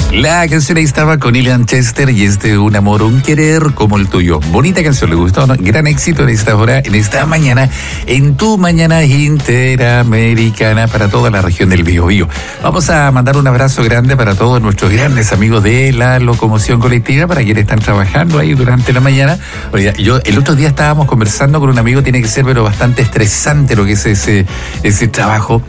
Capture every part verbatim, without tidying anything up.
La canción ahí estaba con Ilian Chester y es de un amor, un querer como el tuyo. Bonita canción, le gustó, ¿no? Gran éxito en esta hora, en esta mañana, en tu mañana interamericana para toda la región del Biobío. Vamos a mandar un abrazo grande para todos nuestros grandes amigos de la locomoción colectiva, para quienes están trabajando ahí durante la mañana. Oiga, yo el otro día estábamos conversando con un amigo, tiene que ser pero bastante estresante lo que es ese, ese trabajo.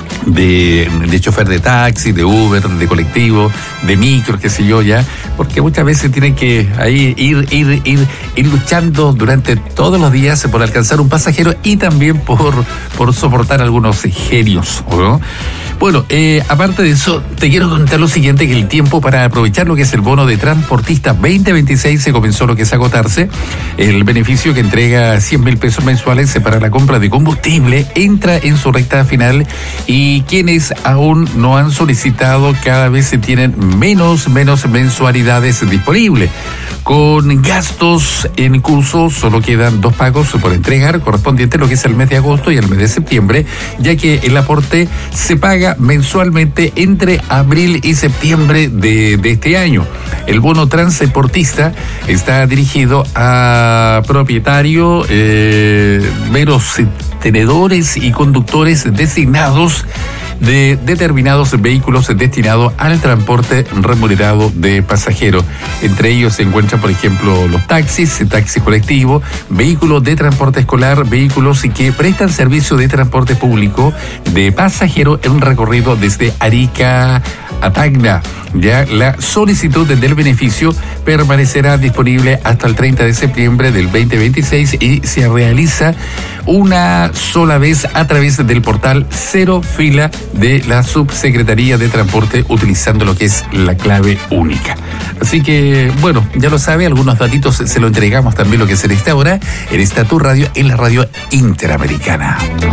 De, de chofer de taxi, de Uber, de colectivo, de micro, qué sé yo ya, porque muchas veces tienen que ahí ir, ir, ir, ir luchando durante todos los días por alcanzar un pasajero y también por, por soportar algunos genios, ¿no? Bueno, eh, aparte de eso, te quiero contar lo siguiente, que el tiempo para aprovechar lo que es el bono de transportista veinte veintiséis se comenzó lo que es agotarse. El beneficio que entrega cien mil pesos mensuales para la compra de combustible entra en su recta final y quienes aún no han solicitado cada vez se tienen menos, menos mensualidades disponibles. Con gastos en curso solo quedan dos pagos por entregar, correspondiente a lo que es el mes de agosto y el mes de septiembre, ya que el aporte se paga mensualmente entre abril y septiembre de, de este año. El bono transportista está dirigido a propietarios, eh, meros tenedores y conductores designados de determinados vehículos destinados al transporte remunerado de pasajeros. Entre ellos se encuentran, por ejemplo, los taxis, taxis colectivos, vehículos de transporte escolar, vehículos que prestan servicio de transporte público de pasajeros en un recorrido desde Arica a Tacna. Ya la solicitud del beneficio permanecerá disponible hasta el treinta de septiembre del veinte veintiséis y se realiza una sola vez a través del portal Cero Fila de la Subsecretaría de Transporte, utilizando lo que es la clave única. Así que, bueno, ya lo sabe, algunos datitos se lo entregamos también lo que es en esta hora, en esta tu radio, en la radio Interamericana.